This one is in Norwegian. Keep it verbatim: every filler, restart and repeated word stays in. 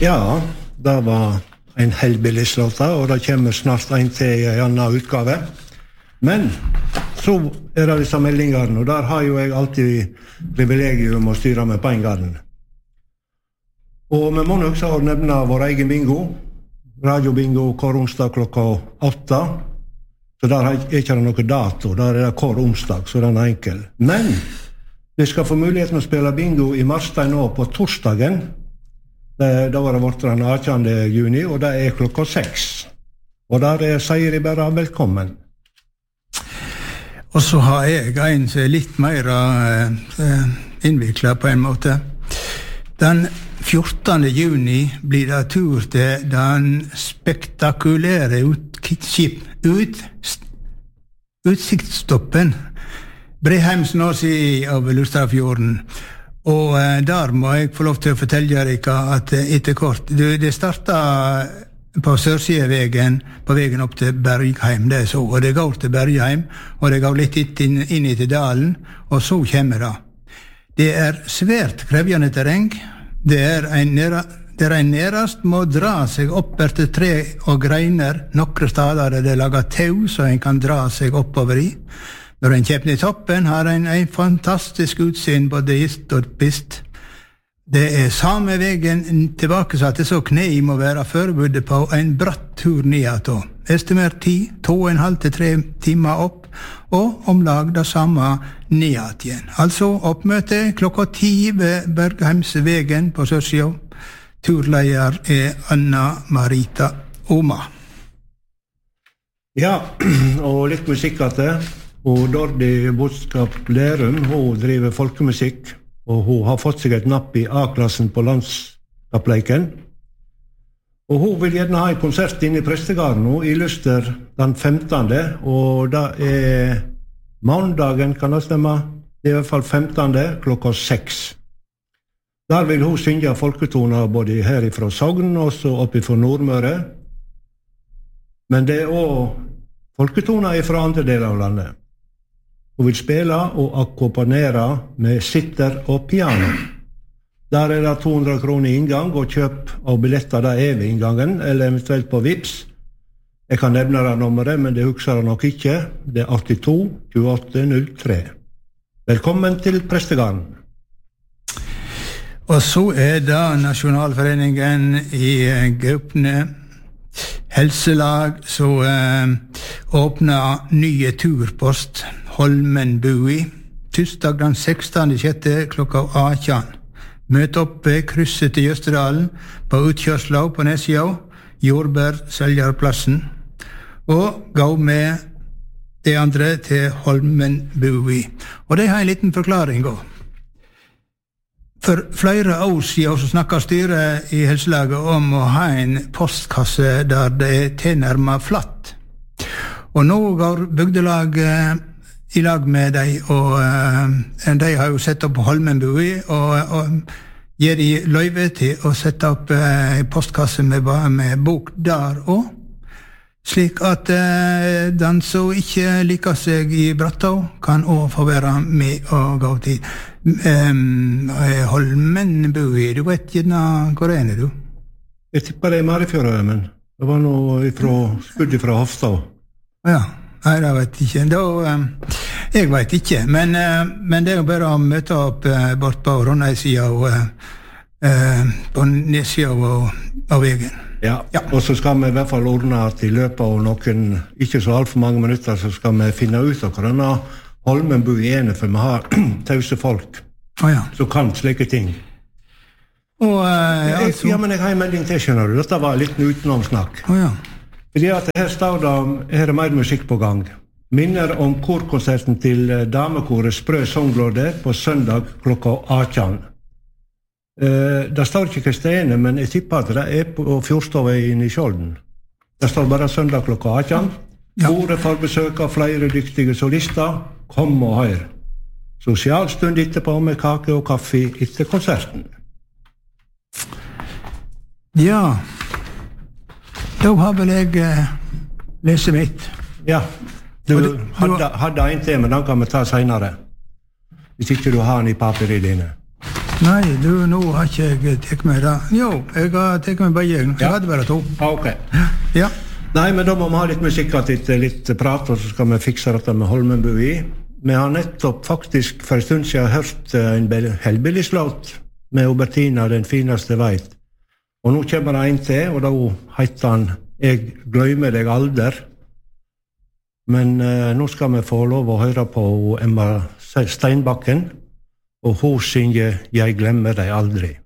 Ja, det var en Hellbillies-låta, og det kommer snart en til i en annen utgave. Men så er det disse meldingene, og der har jo jeg alltid privilegium å styre med på en gang. Og vi må også nevne vår egen bingo, radiobingo hver onsdag klokka åtta. Så der er ikke noe dato, der er det hver onsdag, så den er enkel. Men vi skal få muligheten å spille bingo i Marstein nå på torsdagen. Det, da var det vårt den attende juni, og det er klokka seks. Og der er sier jeg bare velkommen. Og så har jeg en som er litt mer uh, innviklet på en måte. Den fjortende juni blir det tur til den spektakulære utskip, ut, utsiktsstoppen Breheimsnåsi av Lustrafjorden. Og uh, der må jeg få lov til å fortelle dere at uh, etter kort, det, det startet på Sørsidevegen, på vegen opp til Bergheim, det er så, og det går til Bergheim, og det går litt inn, inn i til dalen, og så kommer det. Det er svært krevjende terreng, det er en, det er en nerast må dra seg opp etter tre og greiner, nokre stader er det laget tau, så en kan dra seg oppover i. Når en kjøper i toppen, har en en fantastisk utsyn både ist og pist. Det er samme vegen tilbake, så at det så knei må være forberedt på en bratt tur ned. Estimert tid, to og en halv til tre timer opp, og omlag det samme ned igjen. Altså oppmøte klokka ti ved Bergheimsvegen på Sørsio. Turleier er Anna-Marita Oma. Ja, og litt musikk at det. Og Dordi Bodskap Lerum, hun driver folkemusikk, og hun har fått seg et napp i A-klassen på landskapleiken. Og hun vil gjerne ha en konsert inne i Prestegarden nå, i Luster den femtende, og da er mandagen, kan det stemme? Det er i hvert fall femtende, klokka seks. Der vil hun synge folketoner både her fra Sogn, og så oppe fra Nordmøre. Men det er også folketoner fra andre deler av landet. Hun vil spille og akkompagnere med sitter og piano. Der er det to hundre kroner i inngang, og kjøp av billetter der er ved inngangen, eller eventuelt på Vips. Jeg kan nevne det nummeret, men det husker jeg nok ikke. Det er åttito tjueåtte null tre. Velkommen til Prestegarden. Og så er det Nasjonalforeningen i Gaupne Helselag som eh, åpner nye turpost Holmenbui, tirsdag den sekstende sjette klokka atten. Møt opp ved krysset til Jøsterdalen på utkjørsla på Nesja, Jordbær, Seljarplassen, og gå med de andre til Holmenbui. Og det har en liten forklaring også. For flere år siden så snakket styret i helselaget om å ha en postkasse der det er tilnærmet flatt. Og nå går bygdelaget i lag med dem, og uh, de har jo sett opp Holmenbui, og, og gir de løyve til å sette opp uh, postkasse med, med bok der også. Slik at uh, den som ikke liker seg i Brattå kan også få være med og gå til um, Holmenbui. Du vet gjerne hvor er det, du? Jeg tipper det er Marifjøra, men det var noe ifra, skudd fra Hofstad. Ja, nei, det vet jeg ikke. Da, um, jeg vet ikke, men, uh, men det er jo bare å møte opp uh, bort på Rondheim-sida og uh, uh, på Nesja og, og vegen. Ja. ja, og så skal vi i hvert fall ordne at i løpet av noen, ikke så alt for mange minutter, så skal vi finne ut av hvordan Holmenbui er, for vi har tause folk oh, ja. som kan slike ting. Og, uh, altså... Ja, men jeg har en melding til, skjønner du. Dette var litt utenomsnakk. Oh, ja. Fordi at her står det, her er mer musikk på gang. Minner om korkonserten til damekoret Sprø Songlåde på søndag klokka atten. Uh, det står ikke Kristine, men jeg tipper at det er på Fjordstadveien i Skjolden. Det står bare søndag klokka atten. Ja. Bordet for besøk av flere dyktige solister. Kom og hør. Sosialstund etterpå med kake og kaffe etter konserten. Ja, da har vel jeg uh, lest mitt. Ja, du, du hadde, hadde en til, men den kan vi ta senere. Hvis ikke du har den i papiret dine. Nei, du, nå har ikke jeg tekt meg det. Jo, jeg har tekt meg bare jeg. Jeg hadde bare to. Ah, ok. Ja. Nei, men da må vi ha litt musikk etter litt prat, og så skal vi fikse dette med Holmenbui. Vi har nettopp faktisk for en stund siden hørt en Hellbillies-låt med Obertina, den fineste veit. Og nå kommer det en til, og da heter han Jeg gløymer deg alder. Men eh, nå skal vi få lov å høre på Emma Steinbakken, og hun synger Jeg glemmer deg aldri.